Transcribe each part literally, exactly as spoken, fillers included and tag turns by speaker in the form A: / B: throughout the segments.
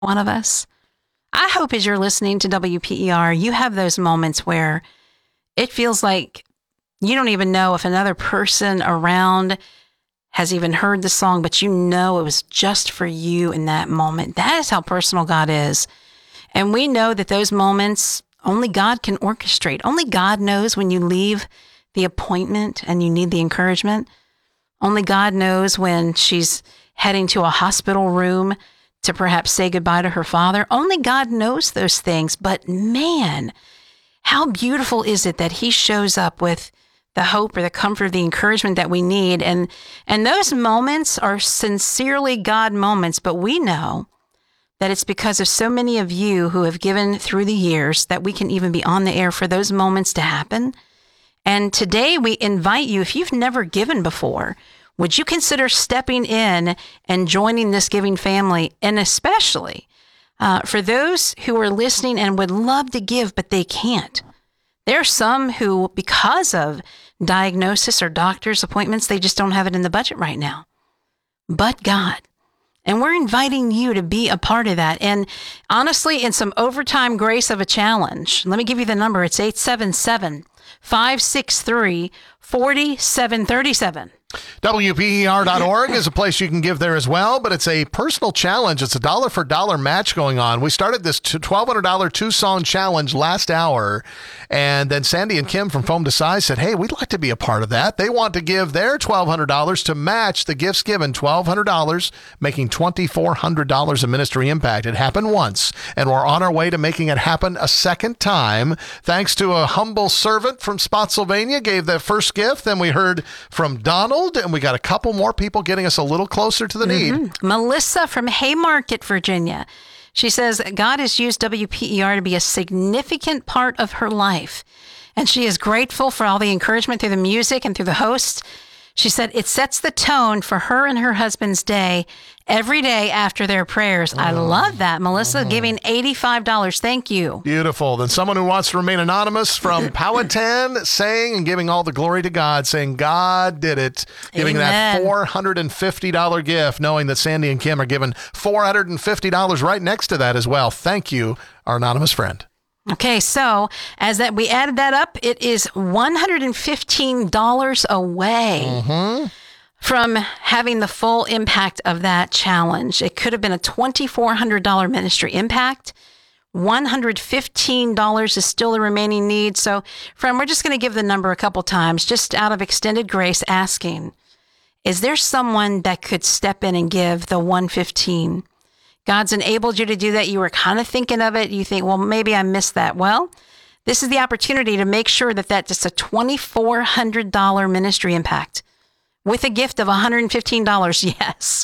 A: one of us. I hope as you're listening to W P E R, you have those moments where it feels like you don't even know if another person around has even heard the song, but you know it was just for you in that moment. That is how personal God is. And we know that those moments, only God can orchestrate. Only God knows when you leave the appointment and you need the encouragement. Only God knows when she's heading to a hospital room to perhaps say goodbye to her father. Only God knows those things. But man, how beautiful is it that he shows up with the hope or the comfort, the encouragement that we need. And, and those moments are sincerely God moments, but we know that it's because of so many of you who have given through the years that we can even be on the air for those moments to happen. And today we invite you, if you've never given before, would you consider stepping in and joining this giving family? And especially uh, for those who are listening and would love to give, but they can't. There are some who, because of diagnosis or doctor's appointments, they just don't have it in the budget right now. But God. And we're inviting you to be a part of that. And honestly, in some overtime grace of a challenge, let me give you the number. It's eight seven seven, five six three, four seven three seven.
B: W P E R dot org is a place you can give there as well, but it's a personal challenge. It's a dollar for dollar match going on. We started this twelve hundred dollars two-song challenge last hour, and then Sandy and Kim from Foam to Size said, hey, we'd like to be a part of that. They want to give their twelve hundred dollars to match the gifts given, twelve hundred dollars, making twenty-four hundred dollars in ministry impact. It happened once, and we're on our way to making it happen a second time. Thanks to a humble servant from Spotsylvania, gave the first gift. Then we heard from Donald, and we got a couple more people getting us a little closer to the need.
A: Mm-hmm. Melissa from Haymarket, Virginia. She says, God has used W P E R to be a significant part of her life. And she is grateful for all the encouragement through the music and through the hosts. She said, it sets the tone for her and her husband's day every day after their prayers. Oh. I love that. Melissa oh. giving eighty-five dollars. Thank you.
B: Beautiful. Then someone who wants to remain anonymous from Powhatan saying and giving all the glory to God, saying God did it, giving Amen. That four hundred fifty dollars gift, knowing that Sandy and Kim are giving four hundred fifty dollars right next to that as well. Thank you, our anonymous friend.
A: Okay, so as that we added that up, it is one hundred fifteen dollars away
B: mm-hmm.
A: from having the full impact of that challenge. It could have been a twenty-four hundred dollars ministry impact. one hundred fifteen dollars is still the remaining need. So, friend, we're just going to give the number a couple times, just out of extended grace, asking, is there someone that could step in and give the one hundred fifteen dollars? God's enabled you to do that. You were kind of thinking of it. You think, well, maybe I missed that. Well, this is the opportunity to make sure that that's just a twenty-four hundred dollars ministry impact with a gift of one hundred fifteen dollars. Yes.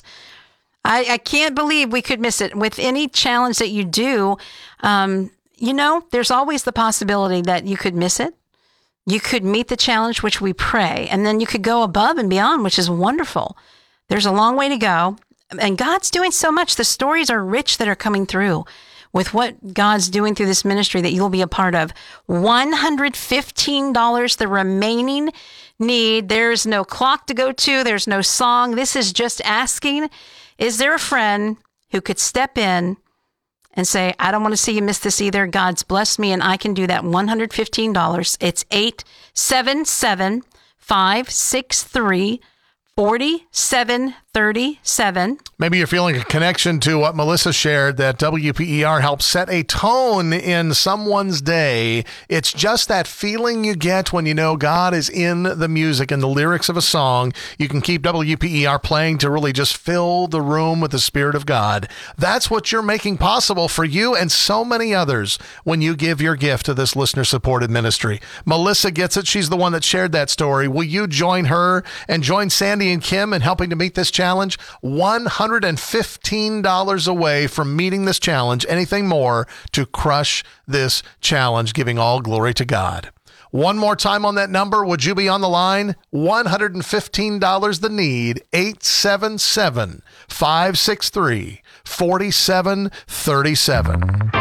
A: I, I can't believe we could miss it. With any challenge that you do, um, you know, there's always the possibility that you could miss it. You could meet the challenge, which we pray, and then you could go above and beyond, which is wonderful. There's a long way to go. And God's doing so much. The stories are rich that are coming through with what God's doing through this ministry that you'll be a part of. one hundred fifteen dollars, the remaining need. There's no clock to go to. There's no song. This is just asking, is there a friend who could step in and say, I don't want to see you miss this either. God's blessed me and I can do that. one hundred fifteen dollars. It's eight seven seven, five six three, four seven three seven.
B: Maybe you're feeling a connection to what Melissa shared, that W P E R helps set a tone in someone's day. It's just that feeling you get when you know God is in the music and the lyrics of a song. You can keep W P E R playing to really just fill the room with the Spirit of God. That's what you're making possible for you and so many others when you give your gift to this listener-supported ministry. Melissa gets it. She's the one that shared that story. Will you join her and join Sandy and Kim in helping to meet this challenge? one hundred fifteen dollars away from meeting this challenge. Anything more to crush this challenge, giving all glory to God. One more time on that number. Would you be on the line? one hundred fifteen dollars the need. eight seven seven, five six three, four seven three seven.